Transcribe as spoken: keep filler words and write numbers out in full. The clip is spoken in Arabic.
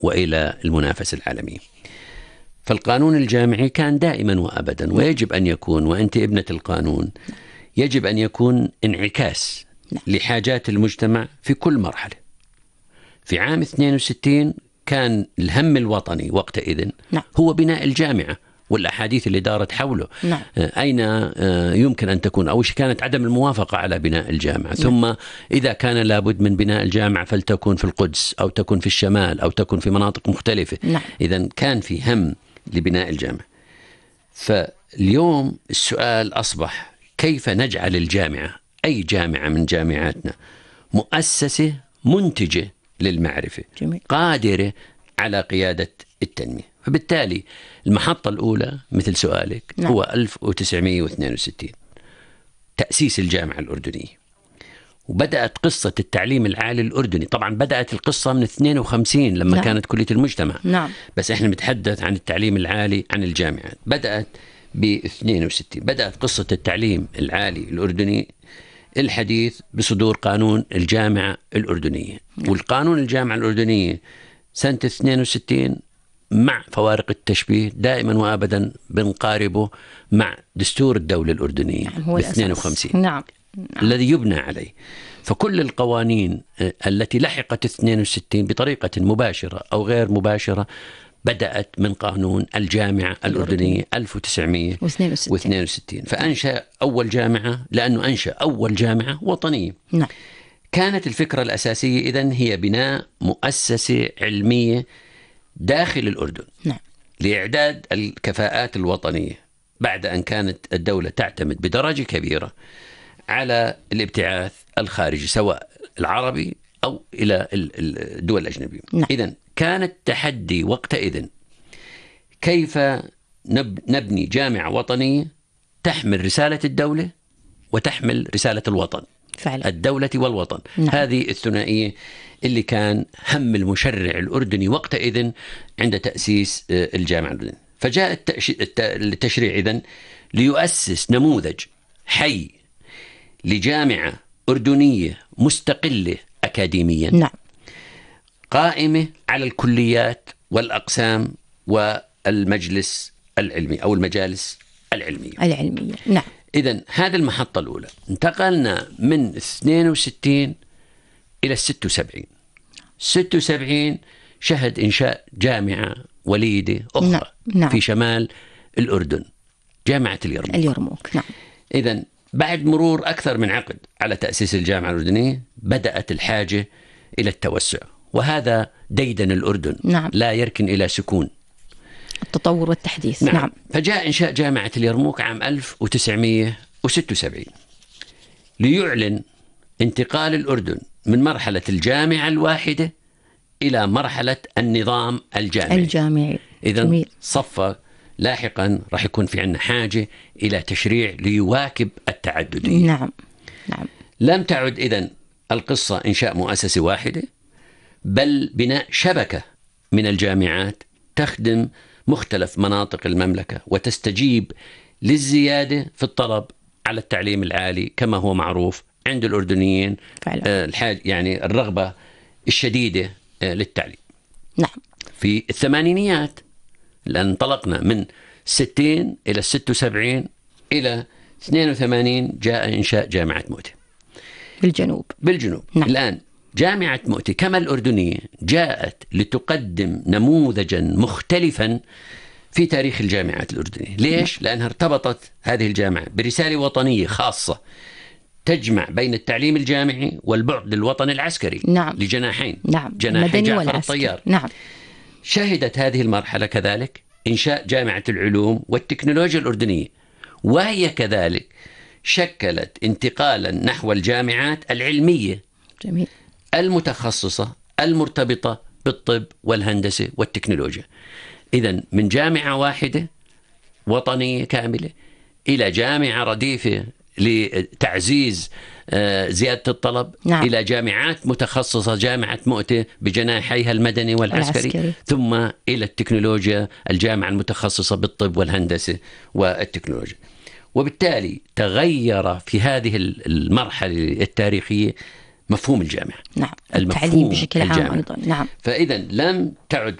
وإلى المنافسة العالمية. فالقانون الجامعي كان دائما وأبدا، ويجب أن يكون، وأنت ابنة القانون، يجب أن يكون انعكاس لحاجات المجتمع في كل مرحلة. في عام اثنين وستين كان الهم الوطني وقتئذ هو بناء الجامعة والأحاديث اللي دارت حوله. نعم. أين يمكن أن تكون، أو كانت عدم الموافقة على بناء الجامعة. نعم. ثم إذا كان لابد من بناء الجامعة فلتكن في القدس أو تكن في الشمال أو تكن في مناطق مختلفة. نعم. إذن كان في هم لبناء الجامعة. فاليوم السؤال أصبح كيف نجعل الجامعة، أي جامعة من جامعاتنا، مؤسسة منتجة للمعرفة. جميل. قادرة على قيادة التنمية. فبالتالي المحطة الأولى مثل سؤالك. نعم. هو ألف وتسعمائة واثنين وستين تأسيس الجامعة الأردنية، وبدأت قصة التعليم العالي الأردني. طبعا بدأت القصة من اثنين وخمسين لما نعم. كانت كلية المجتمع. نعم. بس احنا بنتحدث عن التعليم العالي عن الجامعات. بدأت ب اثنين وستين بدأت قصة التعليم العالي الأردني الحديث بصدور قانون الجامعة الأردنية. نعم. والقانون الجامعة الأردنية سنة اثنين وستين مع فوارق التشبيه دائما وابدا بنقاربه مع دستور الدولة الأردنية ب اثنين وخمسين. نعم. نعم. الذي يبنى عليه. فكل القوانين التي لحقت اثنين وستين بطريقة مباشرة أو غير مباشرة بدأت من قانون الجامعة الأردنية ألف وتسعمائة واثنين وستين. فأنشأ أول جامعة لأنه أنشأ أول جامعة وطنية. نعم. كانت الفكرة الأساسية إذن هي بناء مؤسسة علمية داخل الأردن. نعم. لإعداد الكفاءات الوطنية بعد أن كانت الدولة تعتمد بدرجة كبيرة على الابتعاث الخارجي سواء العربي أو إلى الدول الأجنبية. نعم. إذن كان التحدي وقتئذ كيف نبني جامعة وطنية تحمل رسالة الدولة وتحمل رسالة الوطن. فعلا. الدولة والوطن. نعم. هذه الثنائية اللي كان هم المشرع الأردني وقتئذ عند تأسيس الجامعة الأردنية. فجاء التشريع إذن ليؤسس نموذج حي لجامعة أردنية مستقلة أكاديميا. نعم. قائمة على الكليات والأقسام والمجلس العلمي أو المجالس العلمية العلمية. نعم. إذن هذه المحطة الأولى. انتقلنا من اثنين وستين إلى ستة وسبعين. ستة وسبعين شهد إنشاء جامعة وليدة أخرى. نعم. نعم. في شمال الأردن، جامعة اليرموك. اليرموك. نعم. إذن بعد مرور أكثر من عقد على تأسيس الجامعة الأردنية بدأت الحاجة إلى التوسع، وهذا ديدن الأردن. نعم. لا يركن إلى سكون. التطور والتحديث. نعم. نعم. فجاء إنشاء جامعة اليرموك عام ألف وتسعمائة وستة وسبعين ليعلن انتقال الأردن من مرحلة الجامعة الواحدة إلى مرحلة النظام الجامعي. الجامعي. إذن صفى لاحقا راح يكون في عنا حاجة إلى تشريع ليواكب التعددية. نعم. نعم. لم تعد إذن القصة إنشاء مؤسسة واحدة، بل بناء شبكة من الجامعات تخدم مختلف مناطق المملكة وتستجيب للزيادة في الطلب على التعليم العالي كما هو معروف عند الأردنيين. فعلا. الحاج يعني الرغبة الشديدة للتعليم. نعم. في الثمانينيات لأن انطلقنا من ستين إلى ستة وسبعين إلى اثنين وثمانين جاء إنشاء جامعة مؤتة بالجنوب. بالجنوب. نعم. الآن جامعة مؤتة كما الأردنية جاءت لتقدم نموذجا مختلفا في تاريخ الجامعات الأردنية. ليش؟ لأنها ارتبطت هذه الجامعة برسالة وطنية خاصة تجمع بين التعليم الجامعي والبعد الوطني العسكري. نعم. لجناحين. نعم. جناحي جعفر الطيار. نعم. شهدت هذه المرحلة كذلك إنشاء جامعة العلوم والتكنولوجيا الأردنية، وهي كذلك شكلت انتقالا نحو الجامعات العلمية. جميل. المتخصصة المرتبطة بالطب والهندسة والتكنولوجيا. إذن من جامعة واحدة وطنية كاملة إلى جامعة رديفة لتعزيز زيادة الطلب. نعم. إلى جامعات متخصصة، جامعة مؤتة بجناحيها المدني والعسكري. العسكري. ثم إلى التكنولوجيا، الجامعة المتخصصة بالطب والهندسة والتكنولوجيا. وبالتالي تغير في هذه المرحلة التاريخية مفهوم الجامعة. نعم. المفهوم التعليم بشكل عام الجامعة. أيضا. نعم. فإذا لم تعد